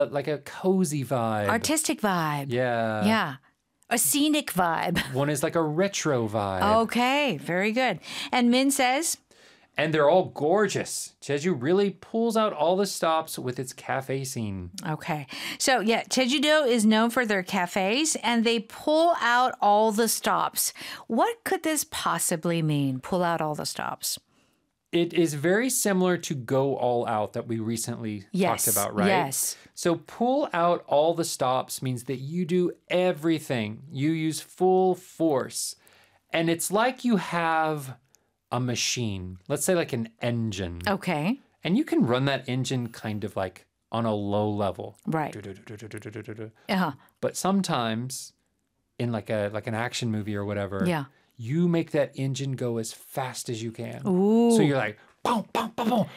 like a cozy vibe. Artistic vibe. Yeah. Yeah. A scenic vibe. One is like a retro vibe. Okay, very good. And Min says, And they're all gorgeous. Jeju really pulls out all the stops with its cafe scene. okay. So, yeah, Jeju-do is known for their cafes, and they pull out all the stops. What could this possibly mean, pull out all the stops? It is very similar to Go All Out that we recently talked about, right? Yes. So pull out all the stops means that you do everything. You use full force. And it's like you have a machine, let's say like an engine. Okay. And you can run that engine kind of like on a low level. Right. Uh-huh. But sometimes in like an action movie or whatever, Yeah. you make that engine go as fast as you can. Ooh. So you're like, boom, boom, boom, boom.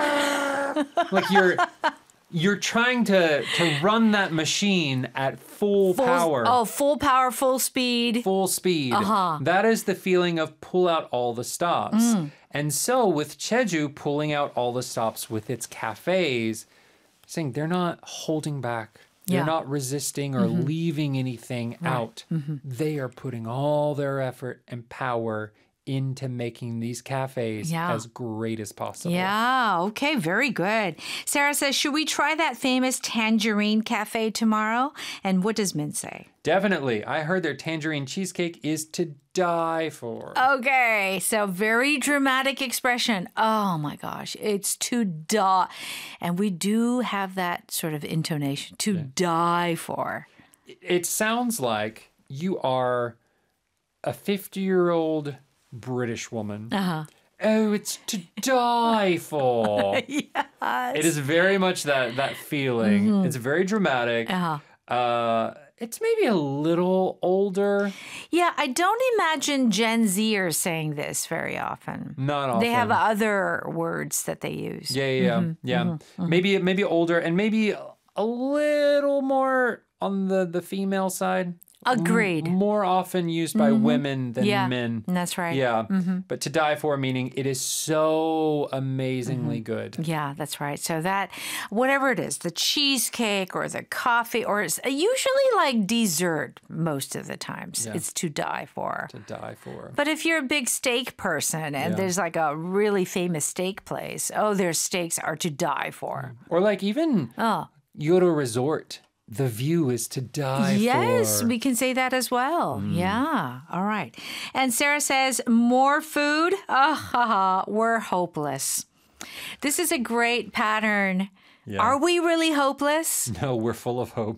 Like you're trying to run that machine at full power. Oh, full power, full speed. Full speed. That is the feeling of pull out all the stops. And so with Jeju pulling out all the stops with its cafes, saying they're not holding back. They're Yeah. not resisting or leaving anything out. They are putting all their effort and power into making these cafes Yeah. as great as possible. Yeah, okay, very good. Sarah says, should we try that famous Tangerine Cafe tomorrow? And what does Min say? Definitely. I heard their tangerine cheesecake is to die for. Okay, so very dramatic expression. Oh my gosh, it's to die. And we do have that sort of intonation, to die for. It sounds like you are a 50-year-old British woman. Oh, it's to die for. Yes. It is very much that feeling. It's very dramatic. It's maybe a little older. Yeah, I don't imagine Gen Zers saying this very often. Not often. They have other words that they use. Yeah. Maybe older and maybe a little more on the female side. Agreed. More often used by women than men. That's right. Yeah. But to die for, meaning it is so amazingly good. Yeah, that's right. So that, whatever it is, the cheesecake or the coffee, or it's usually like dessert most of the times, it's to die for. To die for. But if you're a big steak person and there's like a really famous steak place, their steaks are to die for. Or like even you go to a resort. The view is to die for. Yes, we can say that as well. Yeah. All right. And Sarah says, more food? We're hopeless. This is a great pattern. Yeah. Are we really hopeless? No, we're full of hope.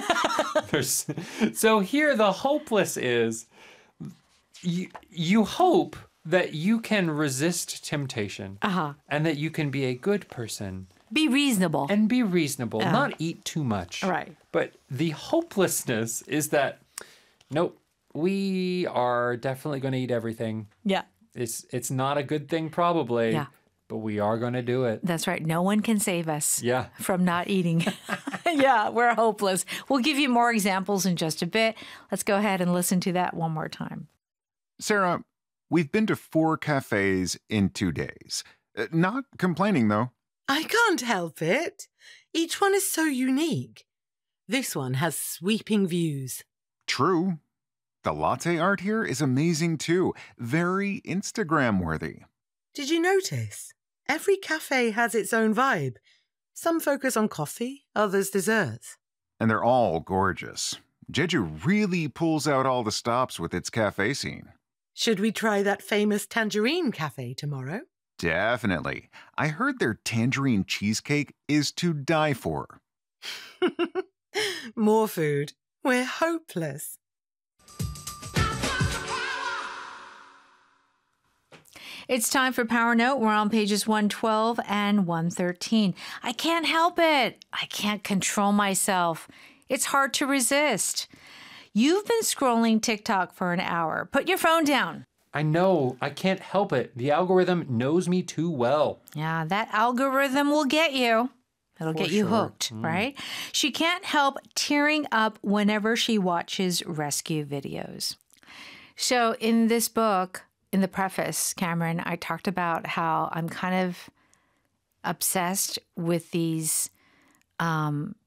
So here the hopeless is you hope that you can resist temptation and that you can be a good person. Be reasonable. And be reasonable, not eat too much. Right. But the hopelessness is that, nope, we are definitely going to eat everything. Yeah. It's not a good thing probably, but we are going to do it. That's right. No one can save us Yeah. from not eating. Yeah, we're hopeless. We'll give you more examples in just a bit. Let's go ahead and listen to that one more time. Sarah, we've been to 4 cafes in 2 days. Not complaining, though. I can't help it. Each one is so unique. This one has sweeping views. True. The latte art here is amazing, too. Very Instagram-worthy. Did you notice? Every cafe has its own vibe. Some focus on coffee, others desserts. And they're all gorgeous. Jeju really pulls out all the stops with its cafe scene. Should we try that famous Tangerine Cafe tomorrow? Definitely. I heard their tangerine cheesecake is to die for. More food. We're hopeless. It's time for Power Note. We're on pages 112 and 113. I can't help it. I can't control myself. It's hard to resist. You've been scrolling TikTok for an hour. Put your phone down. I know. I can't help it. The algorithm knows me too well. Yeah, that algorithm will get you. It'll get you hooked, right? She can't help tearing up whenever she watches rescue videos. So in this book, in the preface, Cameron, I talked about how I'm kind of obsessed with these